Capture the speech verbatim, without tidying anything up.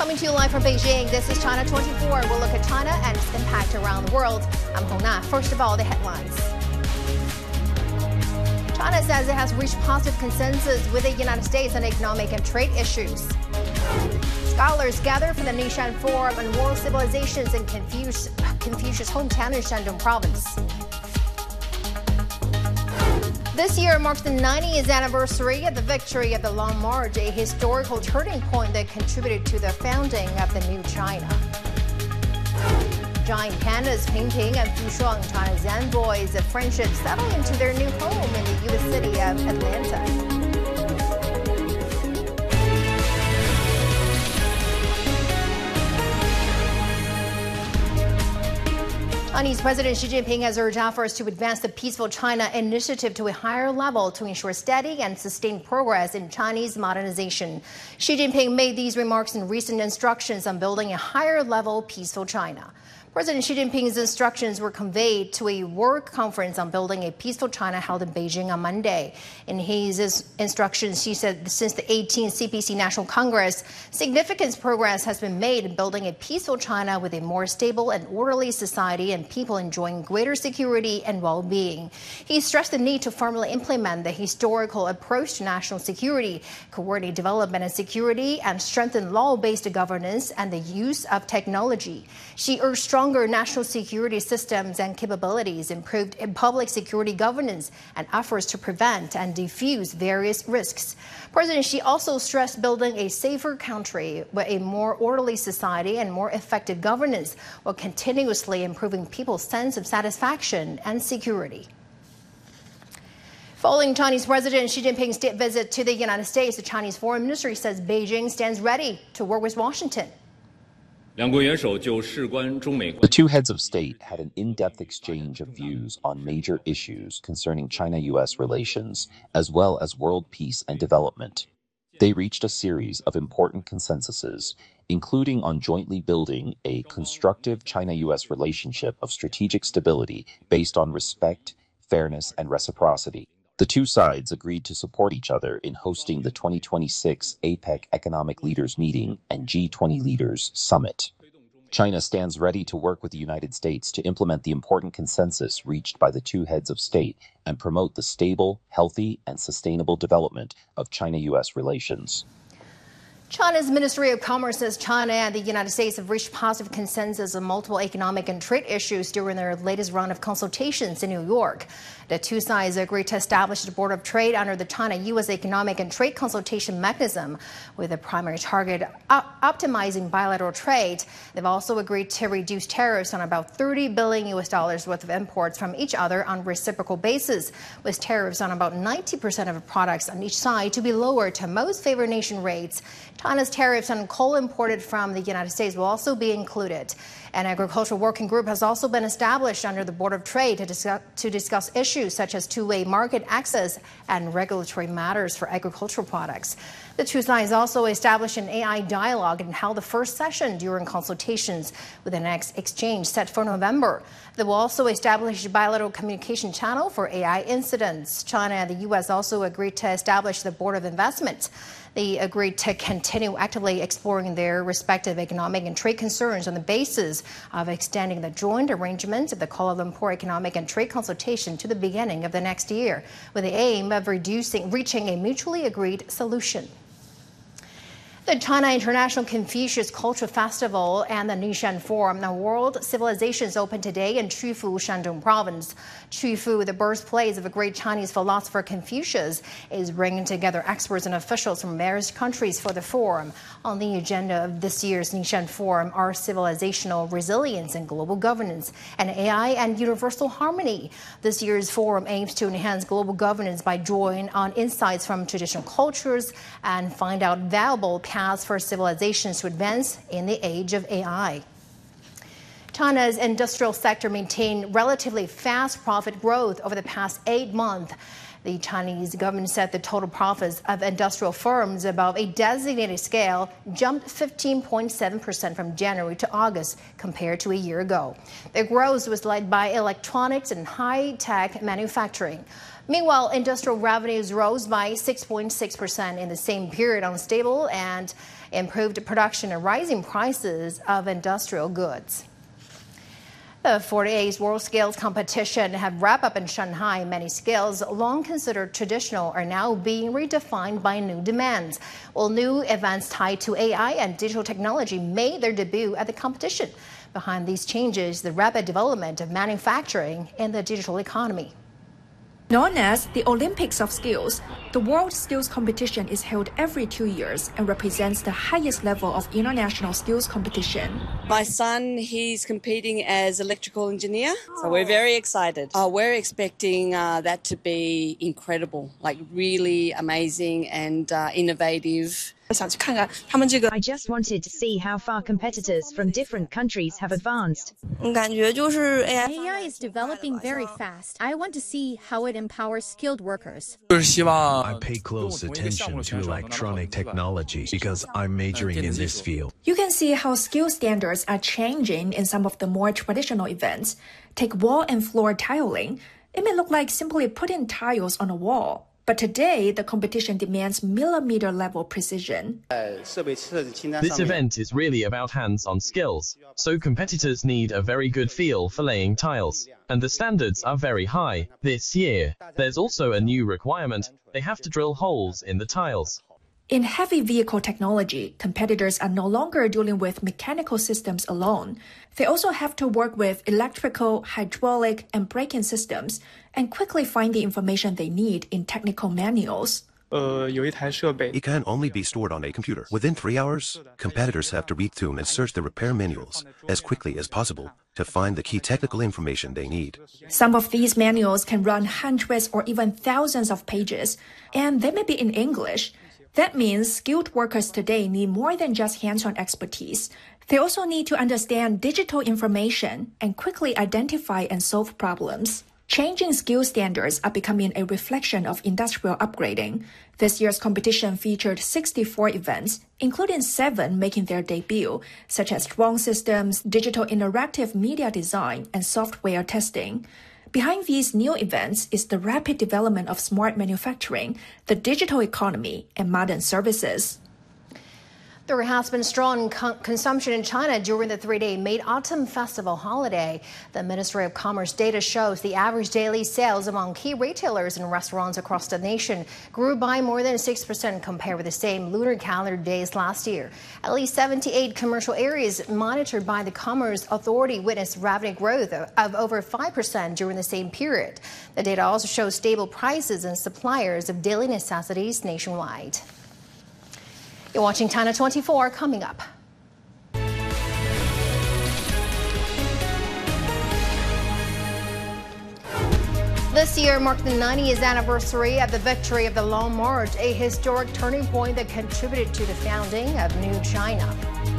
Coming to you live from Beijing, this is China twenty-four. We'll look at China and its impact around the world. I'm Hong Na. First of all, the headlines. China says it has reached positive consensus with the United States on economic and trade issues. Scholars gather for the Nishan Forum on World Civilizations in Confucius, Confucius' hometown in Shandong Province. This year marks the ninetieth anniversary of the victory of the Long March, a historical turning point that contributed to the founding of the new China. Giant pandas Ping Ping and Fu Shuang, China's envoys of friendship, settle into their new home in the U S city of Atlanta. Chinese President Xi Jinping has urged efforts to advance the Peaceful China initiative to a higher level to ensure steady and sustained progress in Chinese modernization. Xi Jinping made these remarks in recent instructions on building a higher level Peaceful China. President Xi Jinping's instructions were conveyed to a work conference on building a peaceful China held in Beijing on Monday. In his instructions, he said since the eighteenth C P C National Congress, significant progress has been made in building a peaceful China with a more stable and orderly society and people enjoying greater security and well-being. He stressed the need to firmly implement the historical approach to national security, coordinate development and security, and strengthen law-based governance and the use of technology. She urged strong Stronger national security systems and capabilities, improved public security governance, and efforts to prevent and defuse various risks. President Xi also stressed building a safer country with a more orderly society and more effective governance, while continuously improving people's sense of satisfaction and security. Following Chinese President Xi Jinping's state visit to the United States, the Chinese Foreign Ministry says Beijing stands ready to work with Washington. The two heads of state had an in-depth exchange of views on major issues concerning China-U S relations, as well as world peace and development. They reached a series of important consensuses, including on jointly building a constructive China-U S relationship of strategic stability based on respect, fairness, and reciprocity. The two sides agreed to support each other in hosting the twenty twenty-six APEC Economic Leaders Meeting and G twenty Leaders Summit. China stands ready to work with the United States to implement the important consensus reached by the two heads of state and promote the stable, healthy, and sustainable development of China-U S relations. China's Ministry of Commerce says China and the United States have reached positive consensus on multiple economic and trade issues during their latest round of consultations in New York. The two sides agreed to establish the Board of Trade under the China-U S Economic and Trade Consultation Mechanism, with a primary target op- optimizing bilateral trade. They've also agreed to reduce tariffs on about thirty billion U S dollars worth of imports from each other on reciprocal basis, with tariffs on about ninety percent of products on each side to be lowered to most favored nation rates. China's tariffs on coal imported from the United States will also be included. An agricultural working group has also been established under the Board of Trade to discuss, to discuss issues such as two-way market access and regulatory matters for agricultural products. The two sides also established an A I dialogue and held the first session during consultations, with the next exchange set for November. They will also establish a bilateral communication channel for A I incidents. China and the U S also agreed to establish the Board of Investment. They agreed to continue actively exploring their respective economic and trade concerns on the basis of extending the joint arrangements of the Kuala Lumpur Economic and Trade Consultation to the beginning of the next year, with the aim of reducing, reaching a mutually agreed solution. The China International Confucius Culture Festival and the Nishan Forum on World Civilizations opened today in Qufu, Shandong Province. Qufu, the birthplace of a great Chinese philosopher Confucius, is bringing together experts and officials from various countries for the forum. On the agenda of this year's Nishan Forum are civilizational resilience and global governance, and A I and universal harmony. This year's forum aims to enhance global governance by drawing on insights from traditional cultures and find out valuable paths for civilizations to advance in the age of A I. China's industrial sector maintained relatively fast profit growth over the past eight months. The Chinese government said the total profits of industrial firms above a designated scale jumped fifteen point seven percent from January to August compared to a year ago. The growth was led by electronics and high-tech manufacturing. Meanwhile, industrial revenues rose by six point six percent in the same period on stable and improved production and rising prices of industrial goods. The forty-eighth World Skills Competition have wrapped up in Shanghai. Many skills long considered traditional are now being redefined by new demands. While new events tied to A I and digital technology made their debut at the competition. Behind these changes, the rapid development of manufacturing and the digital economy. Known as the Olympics of Skills, the World Skills Competition is held every two years and represents the highest level of international skills competition. My son, he's competing as electrical engineer, so we're very excited. Uh, we're expecting uh, that to be incredible, like really amazing and uh, innovative. I just wanted to see how far competitors from different countries have advanced. A I is developing very fast. I want to see how it empowers skilled workers. I pay close attention to electronic technology because I'm majoring in this field. You can see how skill standards are changing in some of the more traditional events. Take wall and floor tiling. It may look like simply putting tiles on a wall. But today, the competition demands millimeter-level precision. This event is really about hands-on skills, so competitors need a very good feel for laying tiles. And the standards are very high. This year, there's also a new requirement. They have to drill holes in the tiles. In heavy vehicle technology, competitors are no longer dealing with mechanical systems alone. They also have to work with electrical, hydraulic, and braking systems and quickly find the information they need in technical manuals. It can only be stored on a computer. Within three hours, competitors have to read through and search the repair manuals as quickly as possible to find the key technical information they need. Some of these manuals can run hundreds or even thousands of pages, and they may be in English. That means skilled workers today need more than just hands-on expertise. They also need to understand digital information and quickly identify and solve problems. Changing skill standards are becoming a reflection of industrial upgrading. This year's competition featured sixty-four events, including seven making their debut, such as drone systems, digital interactive media design, and software testing. Behind these new events is the rapid development of smart manufacturing, the digital economy, and modern services. There has been strong con- consumption in China during the three-day Mid-Autumn Festival holiday. The Ministry of Commerce data shows the average daily sales among key retailers and restaurants across the nation grew by more than six percent compared with the same lunar calendar days last year. At least seventy-eight commercial areas monitored by the Commerce Authority witnessed revenue growth of, of over five percent during the same period. The data also shows stable prices and suppliers of daily necessities nationwide. You're watching China twenty-four, coming up. This year marked the ninetieth anniversary of the victory of the Long March, a historic turning point that contributed to the founding of New China.